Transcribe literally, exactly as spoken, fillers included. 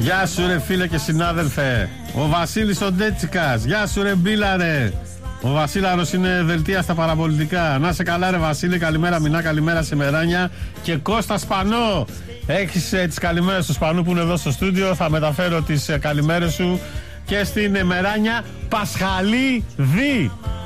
Γεια σου ρε φίλε και συνάδελφε. Ο Βασίλης ο Ντέτσικας. Γεια σου ρε Μπίλαρε. Ο Βασίλαρος είναι δελτία στα παραπολιτικά. Να σε καλά ρε Βασίλη, καλημέρα Μινά, καλημέρα σε Μεράνια. Και Κώστα Σπανό. Έχεις ε, τις καλημέρες του Σπανού που είναι εδώ στο στούντιο. Θα μεταφέρω τις ε, καλημέρες σου και στην ε, Μεράνια Πασχαλίδη.